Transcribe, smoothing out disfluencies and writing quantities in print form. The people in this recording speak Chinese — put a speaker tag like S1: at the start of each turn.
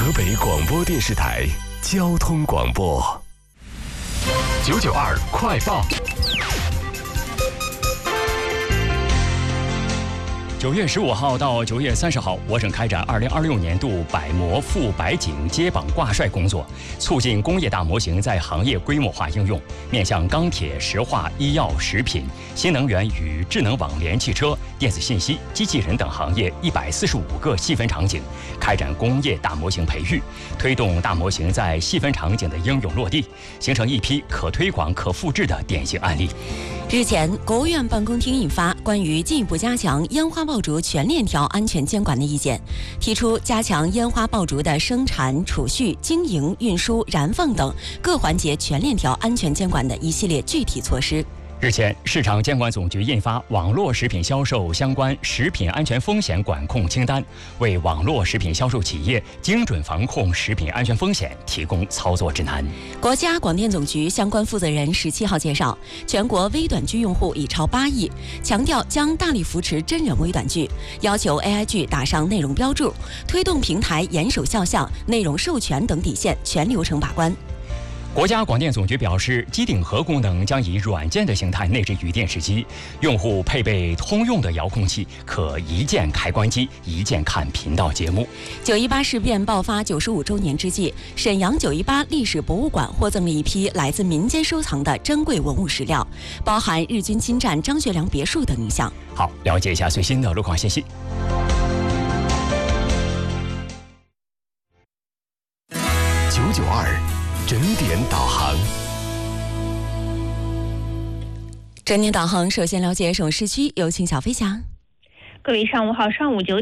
S1: 河北广播电视台交通广播992快报。9月15号到9月30号，我省开展2026年度百模赴百景接榜挂帅工作，促进工业大模型在行业规模化应用，面向钢铁、石化、医药、食品、新能源与智能网联汽车、电子信息、机器人等行业145个细分场景，开展工业大模型培育，推动大模型在细分场景的应用落地，形成一批可推广、可复制的典型案例。
S2: 日前，国务院办公厅印发关于进一步加强烟花爆竹全链条安全监管的意见，提出加强烟花爆竹的生产、储蓄、经营、运输、燃放等各环节全链条安全监管的一系列具体措施。
S1: 日前，市场监管总局印发网络食品销售相关食品安全风险管控清单，为网络食品销售企业精准防控食品安全风险提供操作指南。
S2: 国家广电总局相关负责人17号介绍，全国微短剧用户已超8亿，强调将大力扶持真人微短剧，要求 AI 剧打上内容标注，推动平台严守肖像、内容授权等底线全流程把关。
S1: 国家广电总局表示，机顶盒功能将以软件的形态内置于电视机，用户配备通用的遥控器，可一键开关机，一键看频道节目。
S2: 918事变爆发95周年之际，沈阳918历史博物馆获赠了一批来自民间收藏的珍贵文物史料，包含日军侵占张学良别墅等影像。
S1: 好，了解一下最新的路况信息。992整点导航。
S2: 整点导航，首先了解省市区，有请小飞侠。
S3: 各位上午好，上午9